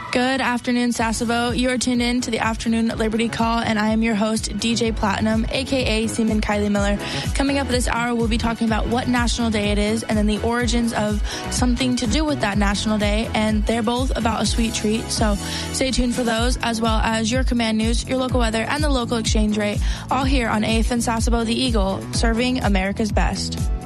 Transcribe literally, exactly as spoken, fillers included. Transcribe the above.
Good afternoon, Sasebo. You are tuned in to the Afternoon Liberty Call, and I am your host, D J Platinum, a k a. Seaman Kylie Miller. Coming up this hour, we'll be talking about what national day it is and then the origins of something to do with that national day, and they're both about a sweet treat, so stay tuned for those, as well as your command news, your local weather, and the local exchange rate, all here on A F N Sasebo, the Eagle, serving America's best.